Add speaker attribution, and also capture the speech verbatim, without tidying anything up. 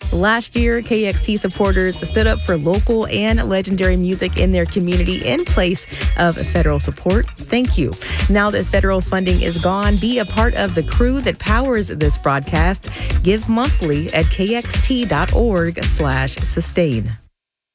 Speaker 1: Last year, K X T supporters stood up for local and legendary music in their community in place of federal support. Thank you. Now that federal funding is gone, be a part of the crew that powers this broadcast. Give monthly at kxt.org slash sustain.